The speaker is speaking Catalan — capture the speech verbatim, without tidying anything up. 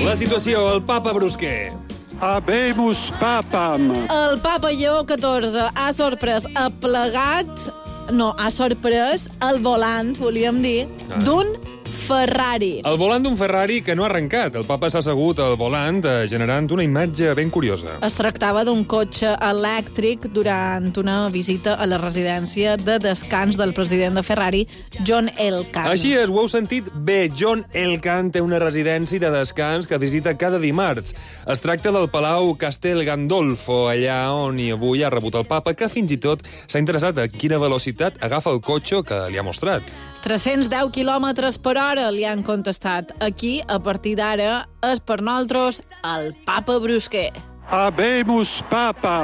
La situació, el papa Brusquer. Habemus papam. El papa Lleó catorze ha sorprès a plegat... No, ha sorprès el volant, volíem dir, Ah. d'un Ferrari. El volant d'un Ferrari que no ha arrencat. El papa s'ha assegut al volant, eh, generant una imatge ben curiosa. Es tractava d'un cotxe elèctric durant una visita a la residència de descans del president de Ferrari, John Elkann. Així és, ho heu sentit bé. John Elkann té una residència de descans que visita cada dimarts. Es tracta del Palau Castel Gandolfo, allà on i avui ha rebut el papa, que fins i tot s'ha interessat a quina velocitat agafa el cotxe que li ha mostrat. tres-cents deu quilòmetres per hora li han contestat. Aquí, a partir d'ara, és per nosaltres el papa Brusquer. Habemus papam.